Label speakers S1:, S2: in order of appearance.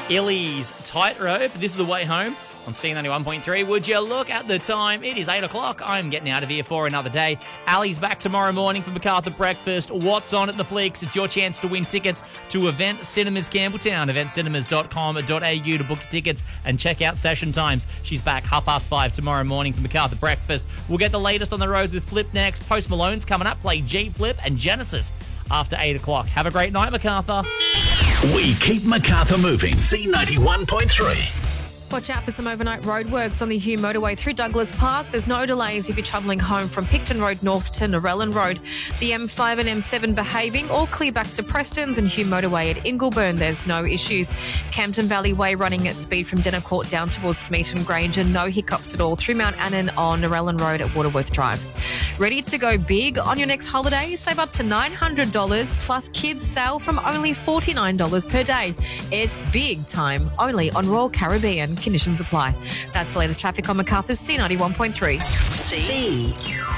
S1: Illy's Tightrope. This is the way home on C91.3. Would you look at the time? It is 8 o'clock. I'm getting out of here for another day. Ali's back tomorrow morning for MacArthur Breakfast. What's on at the Flicks? It's your chance to win tickets to Event Cinemas Campbelltown. Eventcinemas.com.au to book your tickets and check out session times. She's back 5:30 tomorrow morning for MacArthur Breakfast. We'll get the latest on the roads with Flip next. Post Malone's coming up. Play G Flip and Genesis after 8 o'clock. Have a great night, MacArthur.
S2: We keep MacArthur moving. C91.3.
S3: Watch out for some overnight roadworks on the Hugh Motorway through Douglas Park. There's no delays if you're travelling home from Picton Road north to Narellan Road. The M5 and M7 behaving, all clear back to Preston's, and Hugh Motorway at Ingleburn. There's no issues. Campton Valley Way running at speed from Dennercourt down towards Smeaton Grange, and no hiccups at all through Mount Annan on Narellan Road at Waterworth Drive. Ready to go big on your next holiday? Save up to $900 plus kids sale from only $49 per day. It's big time, only on Royal Caribbean. Conditions apply. That's the latest traffic on MacArthur's C91.3.
S2: C.